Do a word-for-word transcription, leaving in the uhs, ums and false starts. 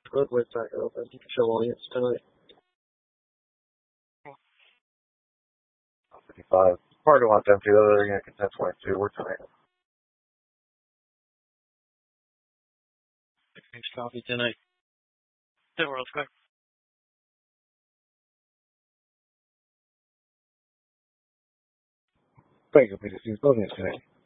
Good with that open show audience tonight. fifty-five. Parking lot's empty, though. They're going to contest twenty-two. We're tonight. Thanks, coffee tonight. That world's quick. Thank you, Peter. Steve. Audience tonight.